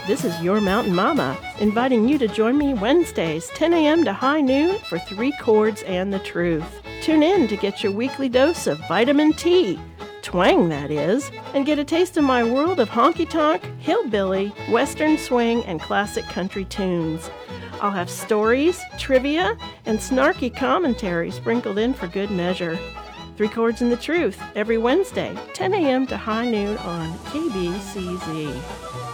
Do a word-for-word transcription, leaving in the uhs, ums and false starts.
This is your Mountain Mama, inviting you to join me Wednesdays, ten a.m. to high noon for Three Chords and the Truth. Tune in to get your weekly dose of vitamin T, twang that is, and get a taste of my world of honky-tonk, hillbilly, western swing, and classic country tunes. I'll have stories, trivia, and snarky commentary sprinkled in for good measure. Three Chords and the Truth, every Wednesday, ten a.m. to high noon on K B C Z.